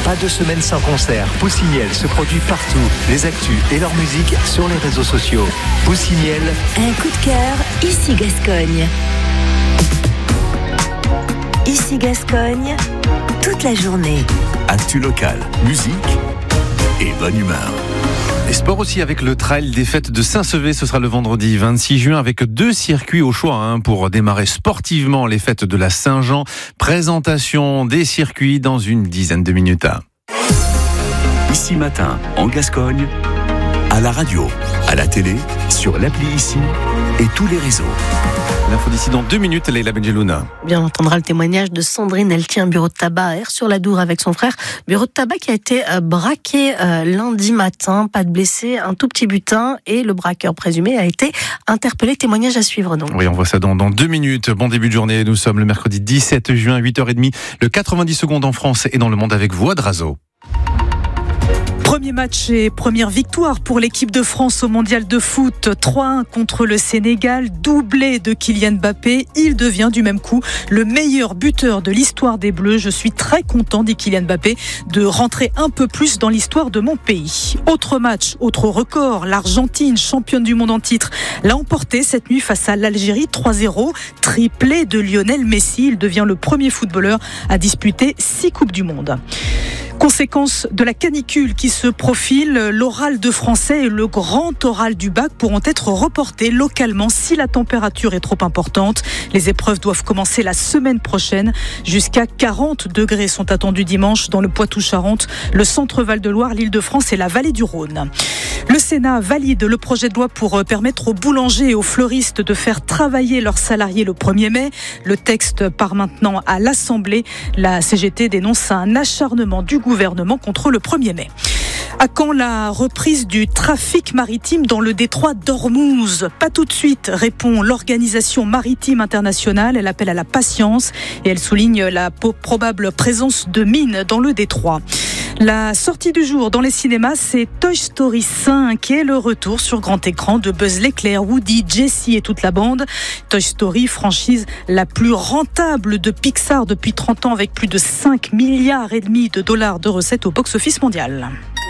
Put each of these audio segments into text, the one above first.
Pas de semaine sans concert. Poussiniel se produit partout. Les actus et leur musique sur les réseaux sociaux. Poussiniel. Un coup de cœur, ici Gascogne. Ici Gascogne, toute la journée. Actu locale, musique et bonne humeur. Et sport aussi avec le trail des fêtes de Saint-Sevé, ce sera le vendredi 26 juin avec 2 circuits au choix pour démarrer sportivement les fêtes de la Saint-Jean. Présentation des circuits dans une dizaine de minutes. Ici Matin, en Gascogne, à la radio, à la télé, sur l'appli Ici et tous les réseaux. L'info d'ici dans 2 minutes, Leïla Benjelouna. Bien, on entendra le témoignage de Sandrine. Elle tient un bureau de tabac à Aire-sur-l'Adour avec son frère. Bureau de tabac qui a été braqué lundi matin. Pas de blessés, un tout petit butin. Et le braqueur présumé a été interpellé. Témoignage à suivre donc. Oui, on voit ça dans 2 minutes. Bon début de journée. Nous sommes le mercredi 17 juin, 8h30. Le 90 secondes en France et dans le monde avec vous, Adrazo. Premier match et première victoire pour l'équipe de France au mondial de foot. 3-1 contre le Sénégal, doublé de Kylian Mbappé. Il devient du même coup le meilleur buteur de l'histoire des Bleus. Je suis très content, dit Kylian Mbappé, de rentrer un peu plus dans l'histoire de mon pays. Autre match, autre record. L'Argentine, championne du monde en titre, l'a emporté cette nuit face à l'Algérie 3-0. Triplé de Lionel Messi. Il devient le premier footballeur à disputer 6 Coupes du Monde. Conséquence de la canicule qui se profile, l'oral de français et le grand oral du bac pourront être reportés localement si la température est trop importante. Les épreuves doivent commencer la semaine prochaine. Jusqu'à 40 degrés sont attendus dimanche dans le Poitou-Charentes, le centre Val-de-Loire, l'Île-de-France et la vallée du Rhône. Le Sénat valide le projet de loi pour permettre aux boulangers et aux fleuristes de faire travailler leurs salariés le 1er mai. Le texte part maintenant à l'Assemblée. La CGT dénonce un acharnement du gouvernement contre le 1er mai. À quand la reprise du trafic maritime dans le détroit d'Ormuz ? Pas tout de suite, répond l'Organisation maritime internationale. Elle appelle à la patience et elle souligne la probable présence de mines dans le détroit. La sortie du jour dans les cinémas, c'est Toy Story 5 et le retour sur grand écran de Buzz l'éclair, Woody, Jessie et toute la bande. Toy Story, franchise la plus rentable de Pixar depuis 30 ans avec plus de 5,5 milliards de dollars de recettes au box-office mondial.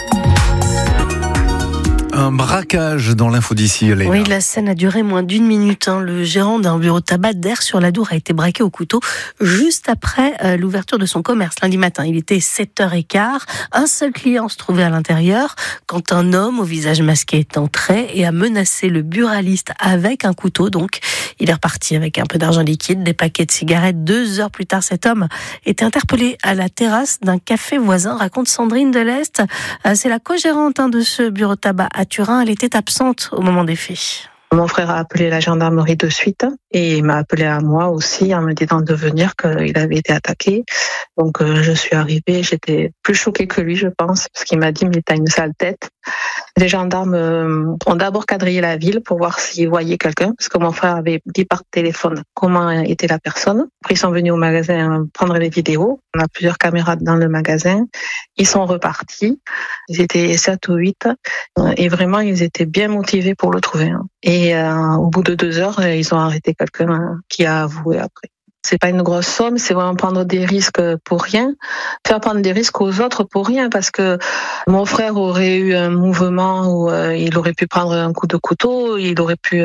Un braquage dans l'info d'ici, Leïla. Oui, la scène a duré moins d'1 minute. Le gérant d'un bureau de tabac d'Aire-sur-l'Adour a été braqué au couteau juste après l'ouverture de son commerce lundi matin. Il était 7h15. Un seul client se trouvait à l'intérieur quand un homme au visage masqué est entré et a menacé le buraliste avec un couteau. Donc, il est reparti avec un peu d'argent liquide, des paquets de cigarettes. 2 heures plus tard, cet homme était interpellé à la terrasse d'un café voisin, raconte Sandrine Delest. C'est la co-gérante de ce bureau de tabac à Turin. Elle était absente au moment des faits. Mon frère a appelé la gendarmerie de suite et il m'a appelé à moi aussi en me disant de venir qu'il avait été attaqué. Donc je suis arrivée, j'étais plus choquée que lui je pense, parce qu'il m'a dit mais t'as une sale tête. Les gendarmes ont d'abord quadrillé la ville pour voir s'ils voyaient quelqu'un, parce que mon frère avait dit par téléphone comment était la personne. Après ils sont venus au magasin prendre les vidéos. On a plusieurs caméras dans le magasin. Ils sont repartis. Ils étaient 7 ou 8 et vraiment ils étaient bien motivés pour le trouver. Et au bout de 2 heures, ils ont arrêté quelqu'un qui a avoué après. C'est pas une grosse somme, c'est vraiment prendre des risques pour rien. Faire prendre des risques aux autres pour rien, parce que mon frère aurait eu un mouvement où il aurait pu prendre un coup de couteau, il aurait pu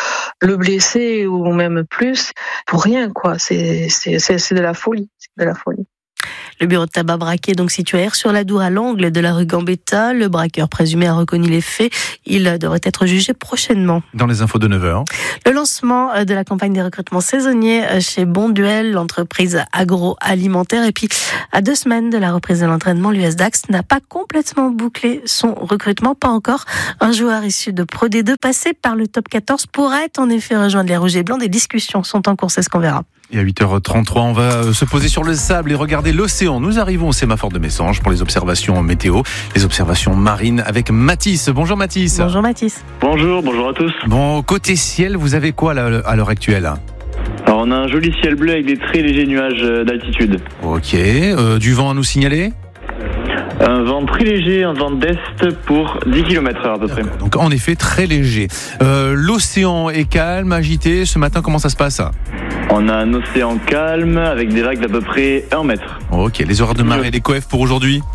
le blesser ou même plus. Pour rien, quoi. C'est de la folie. C'est de la folie. Le bureau de tabac braqué donc situé à Aire-sur-l'Adour à l'angle de la rue Gambetta. Le braqueur présumé a reconnu les faits. Il devrait être jugé prochainement. Dans les infos de 9h. Le lancement de la campagne des recrutements saisonniers chez Bonduel, l'entreprise agroalimentaire. Et puis, à 2 semaines de la reprise de l'entraînement, l'US Dax n'a pas complètement bouclé son recrutement. Pas encore. Un joueur issu de Pro D2 passé par le top 14 pourrait en effet rejoindre les Rouges et Blancs. Des discussions sont en cours, c'est ce qu'on verra. Et à 8h33, on va se poser sur le sable et regarder l'océan. Nous arrivons au sémaphore de Messanges pour les observations météo, les observations marines avec Mathis. Bonjour Mathis. Bonjour Mathis. Bonjour à tous. Bon, côté ciel, vous avez quoi à l'heure actuelle ? Alors on a un joli ciel bleu avec des très légers nuages d'altitude. Ok, du vent à nous signaler ? Un vent très léger, un vent d'est pour 10 km/h à peu près. Donc en effet très léger. L'océan est calme, agité. Ce matin, comment ça se passe ? On a un océan calme avec des vagues d'à peu près 1 mètre. Ok, les horaires de marée et les coefs pour aujourd'hui ?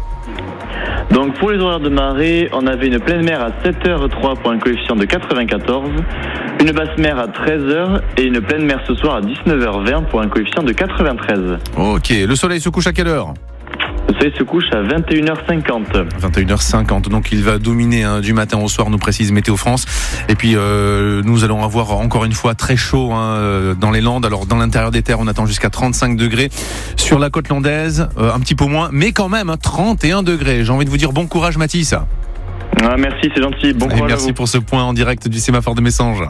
Donc pour les horaires de marée, on avait une pleine mer à 7h03 pour un coefficient de 94, une basse mer à 13h et une pleine mer ce soir à 19h20 pour un coefficient de 93. Ok, le soleil se couche à quelle heure ? Le soleil se couche à 21h50. 21h50, donc il va dominer du matin au soir, nous précise Météo France. Et puis nous allons avoir encore une fois très chaud dans les Landes. Alors dans l'intérieur des terres, on attend jusqu'à 35 degrés. Sur la côte landaise, un petit peu moins, mais quand même 31 degrés. J'ai envie de vous dire bon courage Mathis. Ah, merci, c'est gentil. Bon courage. Et merci pour ce point en direct du sémaphore de Messanges.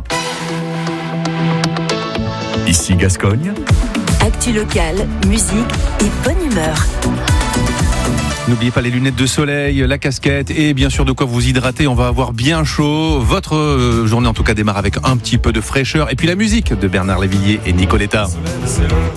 Ici Gascogne. Actu locale, musique et bonne humeur. N'oubliez pas les lunettes de soleil, la casquette et bien sûr de quoi vous hydrater. On va avoir bien chaud. Votre journée en tout cas démarre avec un petit peu de fraîcheur. Et puis la musique de Bernard Lavilliers et Nicoletta.